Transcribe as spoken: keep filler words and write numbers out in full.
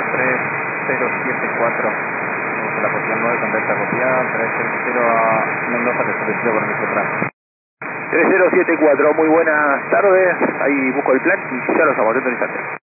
tres cero siete cuatro. La posición nueve, contesta copiar, tres cero cero a Mendoza, que está decidido por nuestro atrás. tres cero siete cuatro, muy buenas tardes, ahí busco el plan y ya los abordo en el instante.